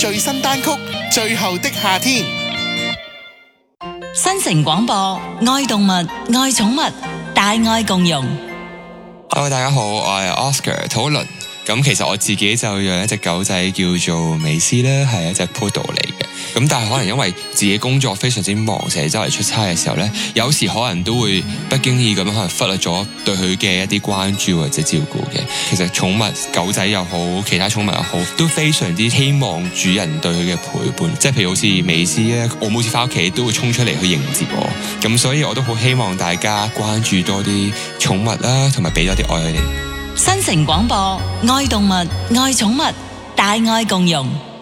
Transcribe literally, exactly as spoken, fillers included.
最新單曲《最後的夏天》。 新城廣播，愛動物，愛寵物，大愛共融。 Hello， 大家好，我係 Oscar 討論。咁其實我自己就養一隻狗仔叫做美斯啦，係一隻 Poodle 嚟嘅。咁但係可能因為自己工作非常之忙，成日周圍出差嘅時候呢，有時可能都會不經意咁樣可能忽略咗對佢嘅一啲關注或者照顧嘅。其實寵物狗仔又好，其他寵物又好，都非常之希望主人對佢嘅陪伴。即係譬如好似美斯咧，我每次翻屋企都會衝出嚟去迎接我。咁所以我都好希望大家關注多啲寵物啦，同埋俾多啲愛佢哋。 新城廣播，愛動物，愛寵物，大愛共融。